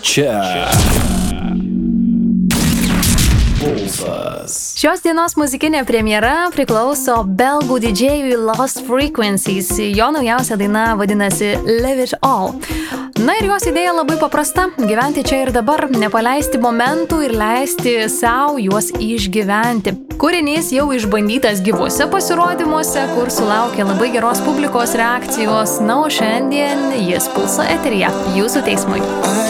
Čia Pulsas. Šios dienos muzikinė premjera priklauso belgų didžėjui Lost Frequencies. Jo naujausia daina vadinasi Live It All. Na ir jos idėja labai paprasta – gyventi čia ir dabar, nepaleisti momentų ir leisti savo juos išgyventi. Kūrinys jau išbandytas gyvuose pasirodymuose, kur sulaukė labai geros publikos reakcijos. Na, o šiandien jis Pulso eteryje, jūsų teismui.